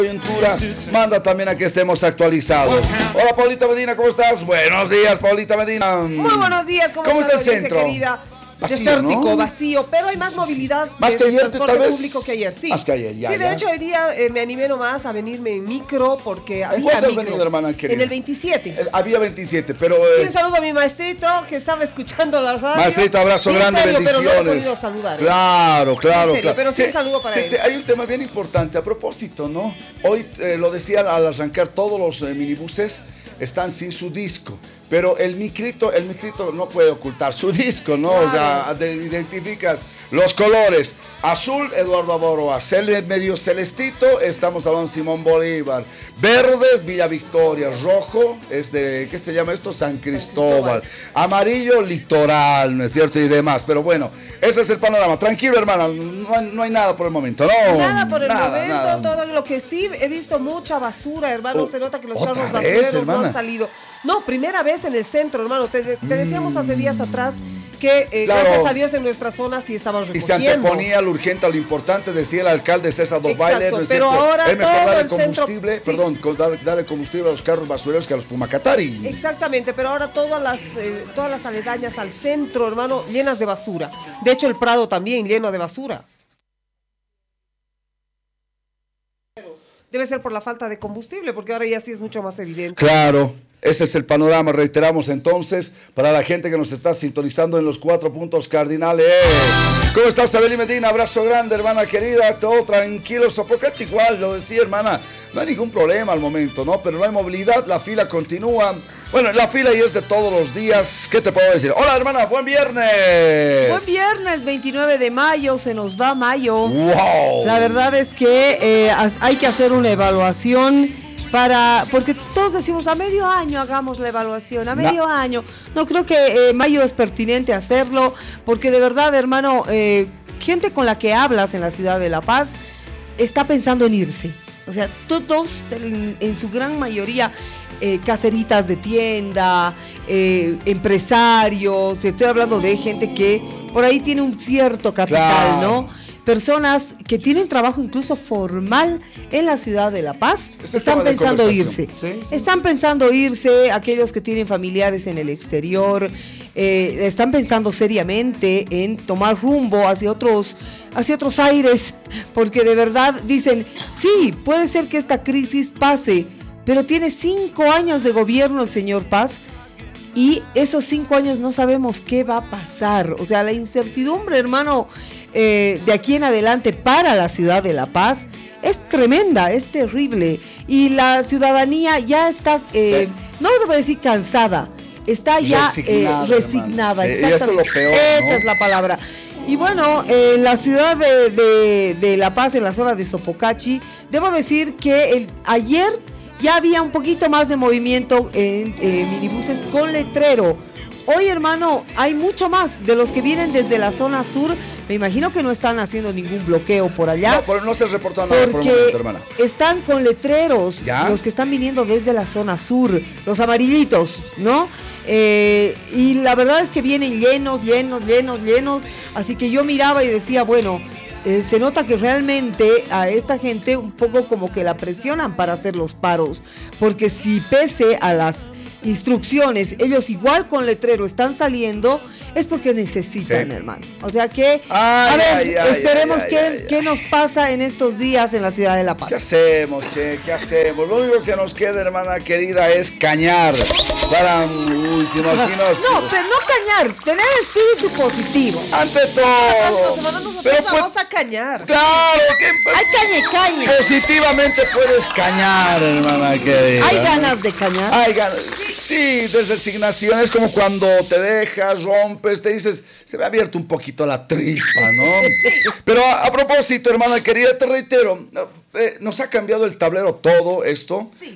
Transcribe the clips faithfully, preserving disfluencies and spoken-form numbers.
coyuntura manda también a que estemos actualizados. Hola Paulita Medina, ¿cómo estás? Buenos días, Paulita Medina. Muy buenos días, ¿cómo, ¿Cómo está el audiencia centro? Querida? Vacío, Desértico, ¿no? vacío, pero hay más movilidad. Más de, que ayer, de transporte tal vez. público que ayer, sí. Más que ayer, ya, Sí, de ya. hecho, hoy día eh, me animé nomás a venirme en micro porque había cuál te has micro. venido, hermana querida? En el veintisiete. Eh, Había veintisiete, pero... Sí, eh, un saludo a mi maestrito que estaba escuchando la radio. Maestrito, abrazo Sí, en grande, serio, bendiciones. Pero no he podido saludar. ¿eh? Claro, claro, En serio, claro. pero sí un saludo para él. Hay un tema bien importante a propósito, ¿no? Hoy eh, lo decía al arrancar, todos los eh, minibuses están sin su disco. Pero el micrito, el micrito no puede ocultar su disco, ¿no? Claro. O sea, de- identificas los colores. Azul, Eduardo Aboroa. Cel- medio celestito, estamos hablando de Simón Bolívar. Verdes, Villa Victoria. Rojo, es de, ¿qué se llama esto? San Cristóbal. Amarillo, Litoral, ¿no es cierto? Y demás. Pero bueno, ese es el panorama. Tranquilo, hermana, no hay, no hay nada por el momento, ¿no? Nada por el Nada, momento, nada. todo lo que sí he visto mucha basura, hermano. Oh, Se nota que los ¿otra carros vez, basureros no hermana? han salido. No, primera vez en el centro, hermano. Te, te decíamos hace días atrás que eh, Claro. gracias a Dios en nuestra zona sí estaban Y se recogiendo. anteponía lo urgente a lo importante, decía el alcalde César Dos Exacto, Bailes, ¿no es pero cierto? ahora Es mejor todo darle el centro- combustible, sí. perdón, con- darle, darle combustible a los carros basureros que a los Pumacatari. Exactamente, pero ahora todas las, eh, todas las aledañas al centro, hermano, llenas de basura. De hecho, el Prado también lleno de basura. Debe ser por la falta de combustible, porque ahora ya sí es mucho más evidente. Claro, ese es el panorama, reiteramos entonces, para la gente que nos está sintonizando en los cuatro puntos cardinales. ¿Cómo estás, Abeli Medina? Abrazo grande, hermana querida, todo tranquilo. Sopocachi igual, lo decía, hermana, no hay ningún problema al momento, ¿no? Pero no hay movilidad, la fila continúa. Bueno, la fila ya es de todos los días, ¿qué te puedo decir? Hola, hermana, buen viernes. Buen viernes, veintinueve de mayo, se nos va mayo. ¡Wow! La verdad es que eh, has- hay que hacer una evaluación para, porque todos decimos a medio año hagamos la evaluación, a medio Na- año. No creo que eh, mayo es pertinente hacerlo, porque de verdad, hermano, eh, gente con la que hablas en la ciudad de La Paz está pensando en irse. O sea, todos, en, en su gran mayoría, eh, caseritas de tienda, eh, empresarios, estoy hablando de gente que por ahí tiene un cierto capital, Claro. ¿no? Personas que tienen trabajo incluso formal en la ciudad de La Paz Ese están tema de pensando conversación. irse. Sí, sí. Están pensando irse, aquellos que tienen familiares en el exterior, eh, están pensando seriamente en tomar rumbo hacia otros, hacia otros aires, porque de verdad dicen, sí, puede ser que esta crisis pase, pero tiene cinco años de gobierno el señor Paz. Y esos cinco años no sabemos qué va a pasar. O sea, la incertidumbre, hermano, eh, de aquí en adelante para la ciudad de La Paz es tremenda, es terrible. Y la ciudadanía ya está, eh, Sí. no debo decir cansada, está ya Resignada, eh, resignada. hermano. Sí, y exactamente. eso es lo peor, Esa ¿no? es la palabra. Y bueno, en la ciudad de, de- de La Paz, en la zona de Sopocachi, debo decir que el, ayer ya había un poquito más de movimiento en eh, minibuses con letrero. Hoy, hermano, hay mucho más de los que vienen desde la zona sur. Me imagino que no están haciendo ningún bloqueo por allá. No, pero no estás reportando nada por el momento, Porque hermana. están con letreros, ¿Ya? los que están viniendo desde la zona sur, los amarillitos, ¿no? Eh, y la verdad es que vienen llenos, llenos, llenos, llenos. Así que yo miraba y decía, bueno, eh, se nota que realmente a esta gente un poco como que la presionan para hacer los paros. Porque si pese a las instrucciones, ellos igual con letrero están saliendo, es porque necesitan, Sí. hermano. O sea que, Ay, a ver, ay, ay, esperemos ay, qué, ay, ay. qué nos pasa en estos días en la ciudad de La Paz. ¿Qué hacemos, che? ¿Qué hacemos? Lo único que nos queda, hermana querida, es cañar. Para, uy, te imaginas. No, pero no cañar, tener espíritu positivo. Ante La próxima todo. semana nosotros Pero pues, vamos a cañar. claro, que Hay cañe, cañe. positivamente puedes cañar, hermana querida. Hay ganas de cañar. Hay ganas. Sí, de resignación. Es como cuando te dejas, rompes, te dices, se me ha abierto un poquito la tripa, ¿no? Pero a, a propósito, hermana querida, te reitero, eh, nos ha cambiado el tablero todo esto. Sí.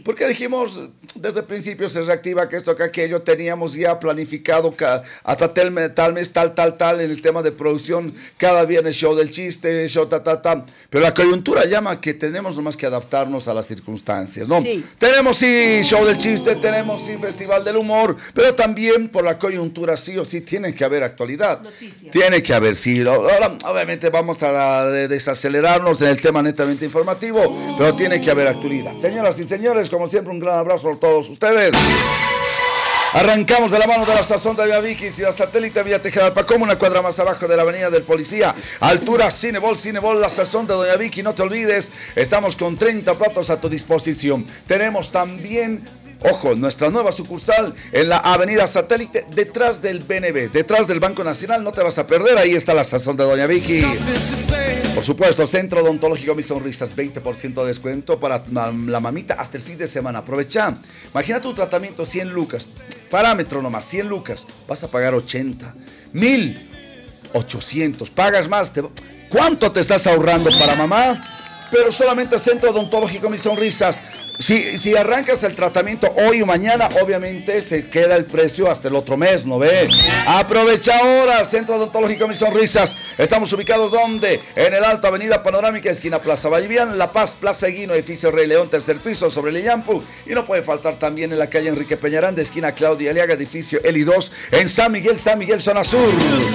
Porque dijimos, desde el principio se reactiva que esto, que aquello, teníamos ya planificado ca- hasta tal, tal mes, tal, tal, tal, en el tema de producción, cada viernes show del chiste, show ta, ta, ta. Pero la coyuntura llama que tenemos nomás que adaptarnos a las circunstancias, ¿no? Sí. Tenemos sí show del chiste, tenemos sí festival del humor, pero también por la coyuntura sí o sí tiene que haber actualidad. Noticias. Tiene que haber, sí. Ahora, obviamente vamos a desacelerarnos en el tema netamente informativo, pero tiene que haber actualidad. Señoras y señores, como siempre, un gran abrazo a todos ustedes. Arrancamos de la mano de la sazón de Villa Vicky, Ciudad Satélite, Villa Tejedalpa, como una cuadra más abajo de la avenida del Policía. Altura Cinebol, Cinebol, la sazón de Doña Vicky, no te olvides, estamos con treinta platos a tu disposición. Tenemos también, ojo, nuestra nueva sucursal en la avenida Satélite, detrás del B N B, detrás del Banco Nacional, no te vas a perder, ahí está la sazón de Doña Vicky. Por supuesto, Centro Odontológico Mil Sonrisas, veinte por ciento de descuento para la mamita hasta el fin de semana. Aprovecha. Imagínate un tratamiento cien lucas. Parámetro nomás, cien lucas. Vas a pagar ochenta. mil ochocientos. Pagas más. Te... ¿Cuánto te estás ahorrando para mamá? Pero solamente Centro Odontológico Mil Sonrisas. Si, si arrancas el tratamiento hoy o mañana, obviamente se queda el precio hasta el otro mes, ¿no ve? Aprovecha ahora, Centro Odontológico Mis Sonrisas. Estamos ubicados ¿dónde? En el Alto, Avenida Panorámica, esquina Plaza Vallivian, La Paz, Plaza Eguino, edificio Rey León, tercer piso, sobre el Iñampu. Y no puede faltar también en la calle Enrique Peñarán, de esquina Claudia Aliaga, edificio Eli dos, en San Miguel, San Miguel, zona sur.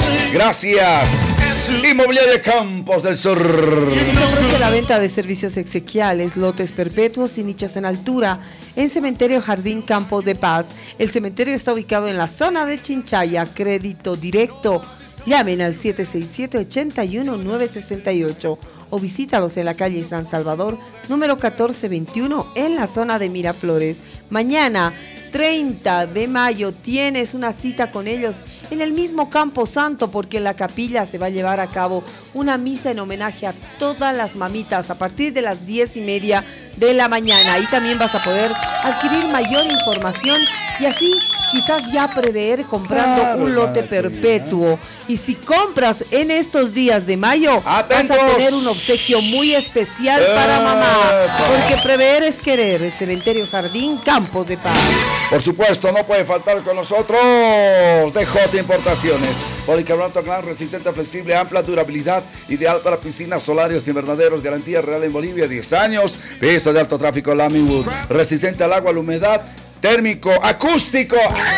Gracias. Inmobiliaria Campos del Sur. Ofrece la venta de servicios exequiales, lotes perpetuos y nichos en altura en Cementerio Jardín Campos de Paz. El cementerio está ubicado en la zona de Chinchaya. Crédito directo. Llamen al siete seis siete, ocho uno, nueve seis ocho o visítalos en la calle San Salvador, número catorce veintiuno, en la zona de Miraflores. Mañana, treinta de mayo, tienes una cita con ellos en el mismo Campo Santo, porque en la capilla se va a llevar a cabo una misa en homenaje a todas las mamitas a partir de las diez y media de la mañana. Ahí también vas a poder adquirir mayor información y así quizás ya prever comprando claro, un lote perpetuo. Y si compras en estos días de mayo, ¡atentos!, vas a tener un obsequio muy especial ¡Eh! para mamá, porque prever es querer. El Cementerio Jardín Campos de Paz. Por supuesto, no puede faltar con nosotros D J Importaciones. Policarbonato Gran, resistente, flexible, amplia durabilidad, ideal para piscinas, solarios invernaderos, garantía real en Bolivia, diez años, piso de alto tráfico Laminwood, resistente al agua, a la humedad, térmico, acústico.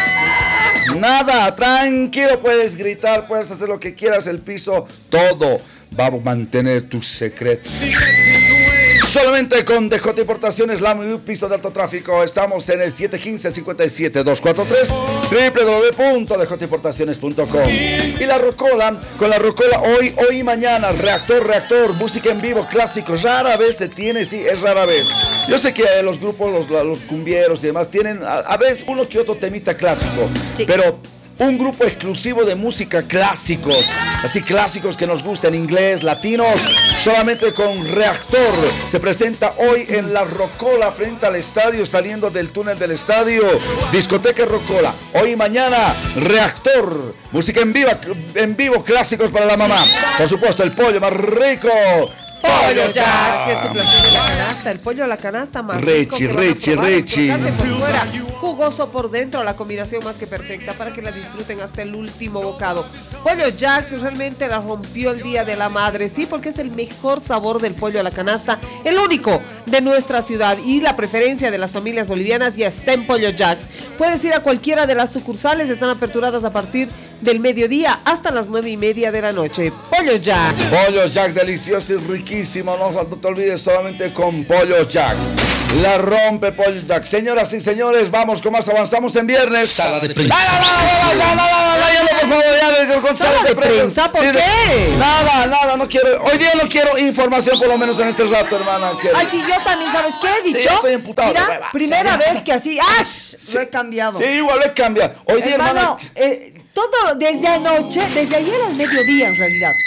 Nada, tranquilo, puedes gritar, puedes hacer lo que quieras, el piso, todo va a mantener tus secretos. Solamente con D J Importaciones, la piso de alto tráfico. Estamos en el siete uno cinco, cinco siete, dos cuatro tres, doble u doble u doble u punto d j importaciones punto com. Y la Rocola, con la Rocola hoy, hoy y mañana, reactor, reactor, música en vivo, clásicos. Rara vez se tiene, sí, es rara vez. Yo sé que los grupos, los, los cumbieros y demás, tienen a, a veces uno que otro temita clásico, sí, pero un grupo exclusivo de música clásicos, así clásicos que nos gustan, inglés, latinos, solamente con Reactor. Se presenta hoy en la Rocola frente al estadio, saliendo del túnel del estadio. Discoteca Rocola, hoy y mañana, Reactor. Música en vivo, en vivo, clásicos para la mamá. Por supuesto, el pollo más rico. Pollo Jack, que es tu placer de la canasta, el pollo a la canasta más Richie, rico Richie, Richie. Por fuera, jugoso por dentro, la combinación más que perfecta para que la disfruten hasta el último bocado. Pollo Jack realmente la rompió el Día de la Madre, sí, porque es el mejor sabor del pollo a la canasta, el único de nuestra ciudad, y la preferencia de las familias bolivianas ya está en Pollo Jacks. Puedes ir a cualquiera de las sucursales, están aperturadas a partir del mediodía hasta las nueve y media de la noche. Pollo Jack. Pollo Jack, delicioso y riquísimo. No, no te olvides, solamente con Pollo Jack. La rompe Pollo Jack. Señoras y señores, vamos con más. Avanzamos en viernes. Sala de prensa. Nada, nada, nada, nada, ya no, por favor, ya con sala de prensa. ¿Por sí, qué? Nada, nada, no quiero. Hoy día no quiero información, por lo menos en este rato, hermana. Ay, sí, yo también, ¿sabes qué he dicho? Sí, estoy emputado. Mira, Beba, primera sí, vez que así, ¡ah! Sí, lo he cambiado. Sí, igual lo he cambiado. Hoy día, hermano, hermana. Eh, todo desde anoche, desde ayer al mediodía en realidad,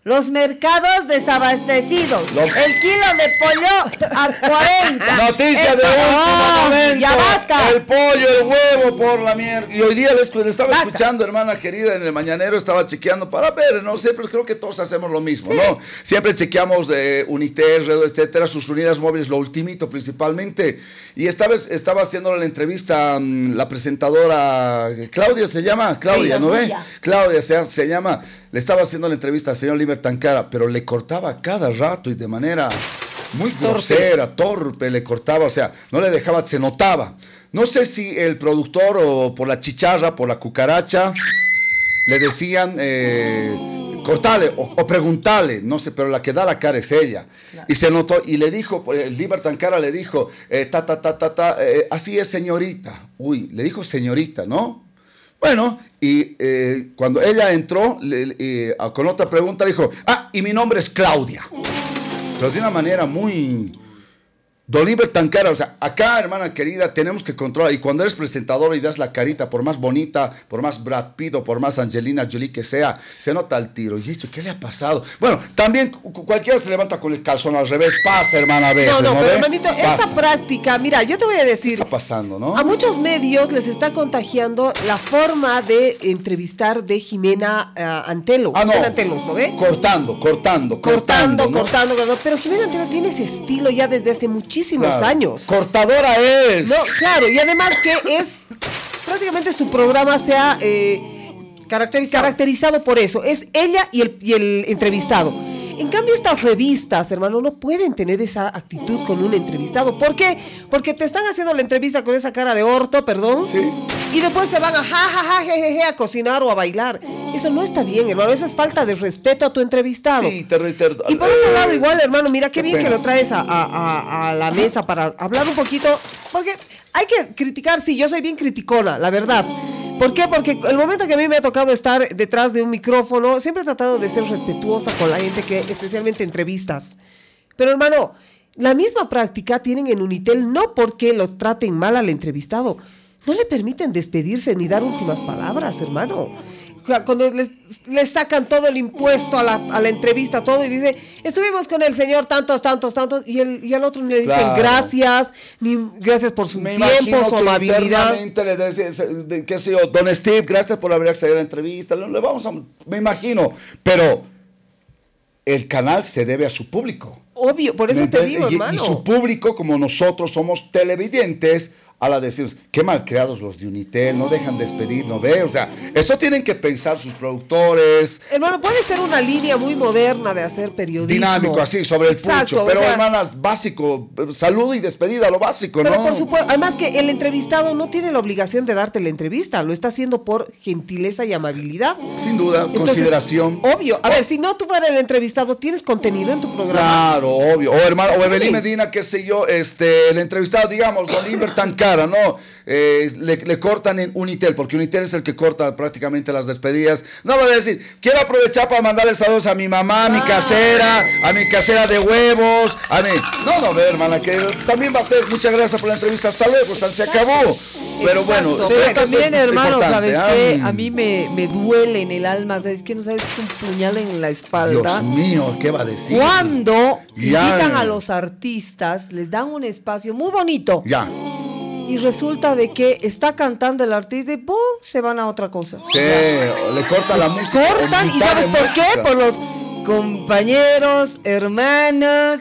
Los mercados desabastecidos. Lo... El kilo de pollo a cuarenta. Noticia el... de último oh, momento. Ya basta. El pollo, el huevo por la mierda. Y hoy día les, les estaba basta. escuchando, hermana querida, en el mañanero estaba chequeando para ver, ¿no? Siempre creo que todos hacemos lo mismo, sí. ¿no? Siempre chequeamos de Unitel, Redo, etcétera, sus unidades móviles, lo ultimito principalmente. Y esta vez estaba haciendo la entrevista la presentadora Claudia, se llama Claudia, sí, ¿no ve? Claudia se, se llama. Le estaba haciendo la entrevista al señor Liber Tancara, pero le cortaba cada rato y de manera muy grosera, torpe. torpe, le cortaba, o sea, no le dejaba, se notaba. No sé si el productor o por la chicharra, por la cucaracha, le decían, eh, cortale o, o preguntale, no sé, pero la que da la cara es ella. Claro. Y se notó, y le dijo, el Liber Tancara le dijo, eh, ta, ta, ta, ta, ta, eh, así es señorita. Uy, le dijo señorita, ¿no? Bueno, y eh, cuando ella entró le, eh, con otra pregunta, dijo, ah, y mi nombre es Claudia. Pero de una manera muy... Don Liber Tancara, o sea, acá, hermana querida, tenemos que controlar. Y cuando eres presentador y das la carita, por más bonita, por más Brad Pitt o por más Angelina Jolie que sea, se nota el tiro. Y dicho, ¿qué le ha pasado? Bueno, también cualquiera se levanta con el calzón al revés. Pasa, hermana, a veces, No, no, ¿no pero ve? hermanito, Pasa. esa práctica, mira, yo te voy a decir. ¿Qué está pasando, no? A muchos medios les está contagiando la forma de entrevistar de Jimena uh, Antelo. Ah, no. Jimena Antelos, ¿no ve? Cortando, cortando, Cortando, cortando, ¿no? cortando, cortando. Pero Jimena Antelo tiene ese estilo ya desde hace muchísimos Claro. años. Cortadora es. No, claro, y además que es prácticamente su programa se ha eh, caracterizado. caracterizado por eso. Es ella y el, y el entrevistado. En cambio, estas revistas, hermano, no pueden tener esa actitud con un entrevistado. ¿Por qué? Porque te están haciendo la entrevista con esa cara de orto, perdón. Sí. Y después se van a ja, ja, ja, je, je, je, a cocinar o a bailar. Eso no está bien, hermano. Eso es falta de respeto a tu entrevistado. Sí, te reitero. Y por otro eh, lado, igual, hermano, mira qué, qué bien pena. que lo traes a, a, a, a la mesa para hablar un poquito. Porque hay que criticar, sí, yo soy bien criticona, la verdad. ¿Por qué? Porque el momento que a mí me ha tocado estar detrás de un micrófono, siempre he tratado de ser respetuosa con la gente que, especialmente entrevistas. Pero hermano, la misma práctica tienen en Unitel, no porque los traten mal al entrevistado, no le permiten despedirse ni dar últimas palabras, hermano. Cuando les, les sacan todo el impuesto a la, a la entrevista, todo, y dice, estuvimos con el señor tantos, tantos, tantos, y el, y al otro ni le dicen claro. gracias, ni gracias por su Me tiempo, su amabilidad. Le dice, qué sé yo, don Steve, gracias por haber accedido a la entrevista, le vamos a, me imagino, pero el canal se debe a su público. Obvio, por eso te digo, y, hermano. Y su público, como nosotros somos televidentes, a la decimos, qué mal creados los de Unitel, no dejan despedir, no ve, o sea, esto tienen que pensar sus productores. Hermano, puede ser una línea muy moderna de hacer periodismo. Dinámico, así, sobre el Exacto, pucho, pero o sea, hermanas, básico, saludo y despedida, lo básico, pero ¿no? Pero por supuesto, además que el entrevistado no tiene la obligación de darte la entrevista, lo está haciendo por gentileza y amabilidad. Sin duda, entonces, consideración. Obvio, a oh. ver, si no tú fueras el entrevistado, ¿tienes contenido en tu programa? Claro, obvio, o hermano, o Evelyn Medina, qué sé yo, este, el entrevistado, digamos, don Liber Tancara, ¿no? Eh, le, le cortan en Unitel, porque Unitel es el que corta prácticamente las despedidas. No voy a decir, quiero aprovechar para mandarle saludos a mi mamá, a mi ah. casera, a mi casera de huevos, a mí. No, no, ve, hermana, que también va a ser, muchas gracias por la entrevista, hasta luego, o sea, se acabó. Pero exacto. bueno, pero también, hermano, ¿sabes ¿eh? qué? A mí me, me duele en el alma, ¿sabes qué? No sabes, es un puñal en la espalda. Dios mío, ¿qué va a decir? Cuando ya. invitan a los artistas, les dan un espacio muy bonito. Ya. Y resulta de que está cantando el artista y ¡pum! Se van a otra cosa. Sí, le cortan la música. Cortan, ¿y sabes por música. qué? Por los compañeros, hermanos.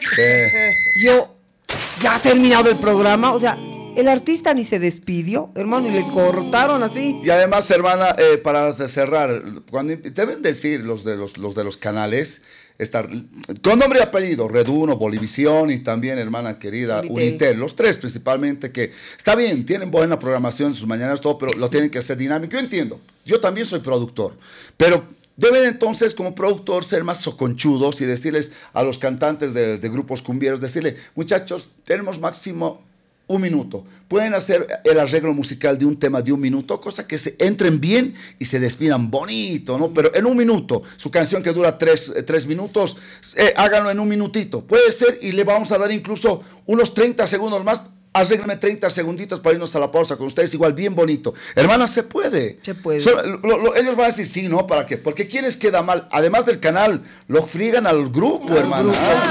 Sí. Yo, ya ha terminado el programa, o sea, el artista ni se despidió, hermano, y le cortaron así. Y además, hermana, eh, para cerrar, cuando deben decir los de los, los de los canales, estar con nombre y apellido, Red uno, Bolivisión y también, hermana querida, Unitel. Unitel, los tres principalmente, que está bien, tienen buena programación en sus mañanas, todo, pero lo tienen que hacer dinámico. Yo entiendo, yo también soy productor, pero deben entonces como productor ser más soconchudos y decirles a los cantantes de, de grupos cumbieros, decirle, muchachos, tenemos máximo un minuto. Pueden hacer el arreglo musical de un tema de un minuto, cosa que se entren bien y se despidan bonito, ¿no? Pero en un minuto, su canción que dura tres, eh, tres minutos, eh, háganlo en un minutito. Puede ser y le vamos a dar incluso unos treinta segundos más arréglame treinta segunditos para irnos a la pausa con ustedes, igual bien bonito. Hermana, se puede. Se puede. So, lo, lo, ellos van a decir, sí, ¿no? ¿Para qué? Porque ¿quiénes queda mal? Además del canal, lo friegan al grupo, hermana. Claro,